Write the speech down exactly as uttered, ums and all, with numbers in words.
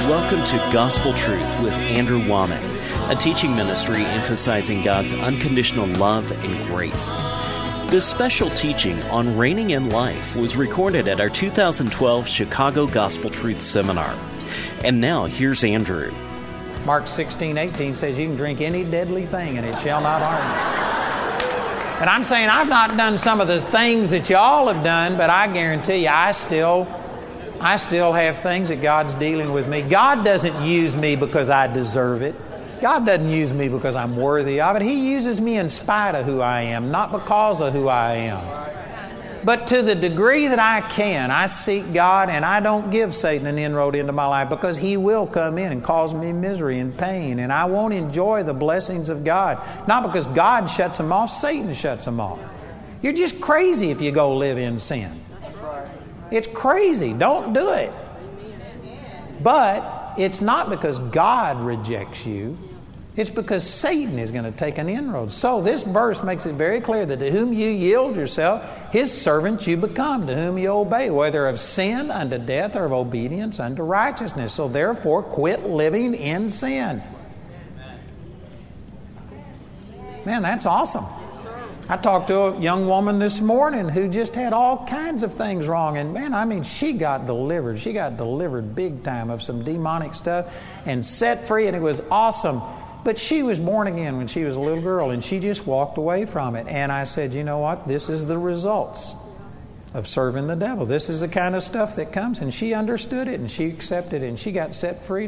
Welcome to Gospel Truth with Andrew Womack, a teaching ministry emphasizing God's unconditional love and grace. This special teaching on reigning in life was recorded at our two thousand twelve Chicago Gospel Truth Seminar. And now, here's Andrew. Mark sixteen eighteen says you can drink any deadly thing and it shall not harm you. And I'm saying I've not done some of the things that you all have done, but I guarantee you I still, I still have things that God's dealing with me. God doesn't use me because I deserve it. God doesn't use me because I'm worthy of it. He uses me in spite of who I am, not because of who I am. But to the degree that I can, I seek God and I don't give Satan an inroad into my life because he will come in and cause me misery and pain. And I won't enjoy the blessings of God. Not because God shuts them off, Satan shuts them off. You're just crazy if you go live in sin. It's crazy. Don't do it. But it's not because God rejects you. It's because Satan is going to take an inroad. So this verse makes it very clear that to whom you yield yourself, his servants you become, to whom you obey, whether of sin unto death or of obedience unto righteousness. So therefore, quit living in sin. Man, that's awesome. I talked to a young woman this morning who just had all kinds of things wrong. And man, I mean, she got delivered. She got delivered big time of some demonic stuff and set free, and it was awesome. But she was born again when she was a little girl, and she just walked away from it. And I said, you know what? This is the results of serving the devil. This is the kind of stuff that comes. And she understood it, and she accepted it, and she got set free.